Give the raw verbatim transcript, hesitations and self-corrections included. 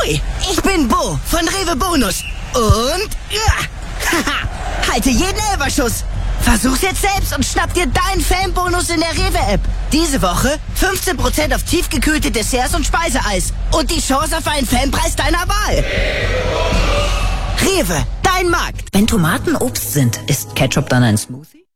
Ahoi, ich bin Bo von Rewe Bonus. Und... Ja, haha, halte jeden Elberschuss. Versuch's jetzt selbst und schnapp dir deinen Fanbonus in der Rewe-App. Diese Woche fünfzehn Prozent auf tiefgekühlte Desserts und Speiseeis. Und die Chance auf einen Fanpreis deiner Wahl. Rewe, dein Markt. Wenn Tomaten Obst sind, ist Ketchup dann ein Smoothie?